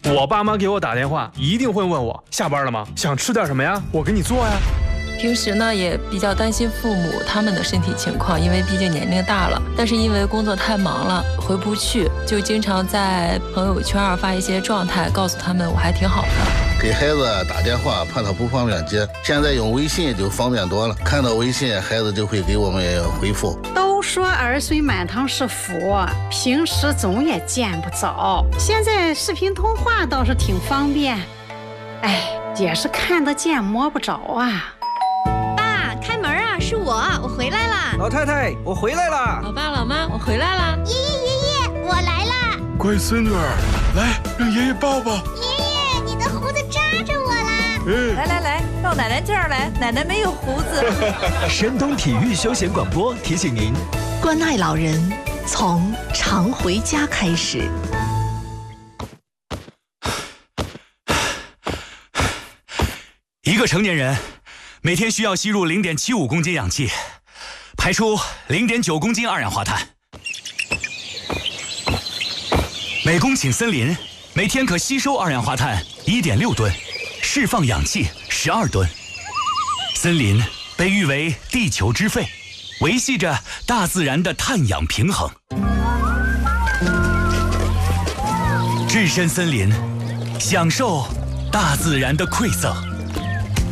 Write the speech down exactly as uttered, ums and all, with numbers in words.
我爸妈给我打电话，一定会问我下班了吗？想吃点什么呀？我给你做呀。 平时呢也比较担心父母他们的身体情况，因为毕竟年龄大了。但是因为工作太忙了，回不去，就经常在朋友圈发一些状态，告诉他们我还挺好的。 给孩子打电话怕他不方便接，现在用微信就方便多了，看到微信孩子就会给我们回复。 都说儿孙满堂是福，平时总也见不着，现在视频通话倒是挺方便，哎，也是看得见摸不着啊。 爸，开门啊，是我，我回来啦。 老太太，我回来啦。 老爸老妈，我回来啦。 爷爷爷爷，我来啦。 乖孙女儿，来让爷爷抱抱。 爷爷，你的胡子扎着我啦。 嗯， 来来来，到奶奶这儿来，奶奶没有胡子。 山东体育休闲广播提醒您， 关爱老人，从常回家开始。 一个成年人每天需要吸入零点七五公斤氧气，排出零点九公斤二氧化碳。每公顷森林每天可吸收二氧化碳一点六吨，释放氧气十二吨。森林被誉为地球之肺，维系着大自然的碳氧平衡。置身森林，享受大自然的馈赠。